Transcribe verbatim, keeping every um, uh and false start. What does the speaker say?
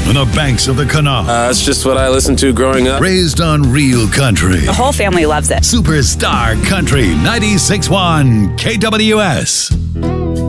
on the banks of the Kanawha. Uh, that's just what I listened to growing up. Raised on real country. The whole family loves it. Superstar Country ninety-six point one K W S.